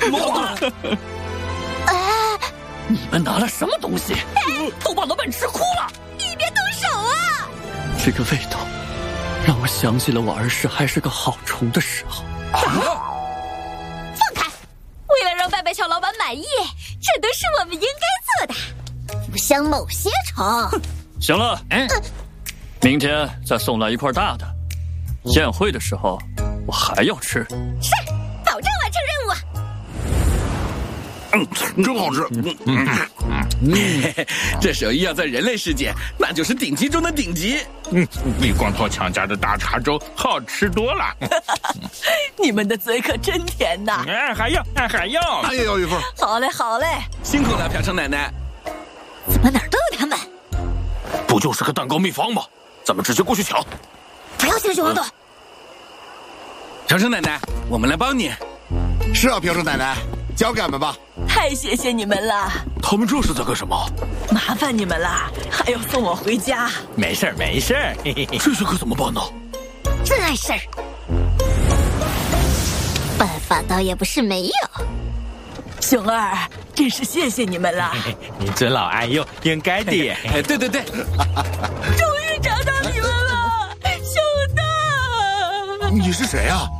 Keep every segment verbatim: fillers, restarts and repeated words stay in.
啊！ 你们拿了什么东西？都把老板吃哭了！ 你别动手啊！ 这个味道，让我想起了我儿时还是个好虫的时候。 放开！为了让拜拜小老板满意，这都是我们应该做的。不像某些虫。 行了， 嗯， 明天再送来一块大的。宴会的时候，我还要吃。 是，保证完成任务。 嗯，真好吃。嗯嗯嗯，这手艺要在人类世界，那就是顶级中的顶级。 嗯，比光头强家的大碴粥好吃多了。 你们的嘴可真甜呐！ 哎，还要，哎，还要， 俺也要一份。 好嘞，好嘞， 辛苦了，瓢虫奶奶。 怎么哪儿都有他们？ 不就是个蛋糕秘方吗？咱们直接过去抢。 不要相信王总。 瓢虫奶奶，我们来帮你。 是啊，瓢虫奶奶，交给俺们吧。 太谢谢你们了， 他们这是在干什么？ 麻烦你们了，还要送我回家。 没事儿，没事儿。这下可怎么办呢？ 真碍事儿。办法倒也不是没有。 熊二，真是谢谢你们了。 你尊老爱幼，应该的。 哎，对对对。 终于找到你们了，熊大。 你是谁啊？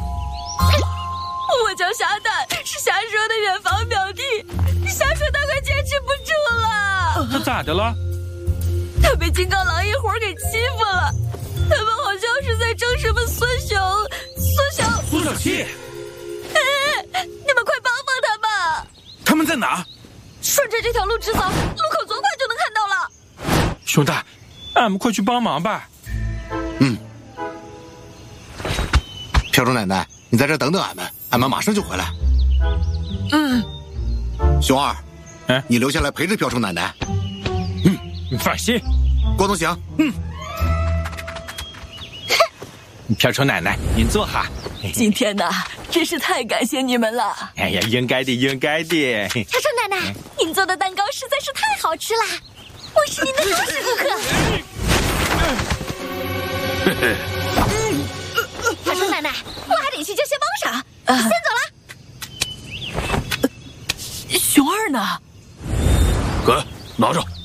我叫霞蛋，是霞叔的远房表弟。霞叔他快坚持不住了。 他咋的了？ 他被金刚狼一伙给欺负了。他们好像是在争什么孙雄、孙小、 孙小七。 哎，你们快帮帮他吧！ 他们在哪？ 顺着这条路直走，路口左拐就能看到了。 兄弟，俺们快去帮忙吧。 嗯。瓢虫奶奶，你在这等等俺们，俺们马上就回来。 嗯。 熊二， 哎， 你留下来陪着瓢虫奶奶。 嗯，你放心。 郭东行， 嗯。瓢虫奶奶，您坐下。 今天呢，真是太感谢你们了。 哎呀，应该的，应该的。 瓢虫奶奶，您做的蛋糕实在是太好吃了，我是您的忠实顾客。 嘿嘿。 瓢虫奶奶，我还得去叫些帮手，呃、先走了。 熊二呢？ 给，拿着。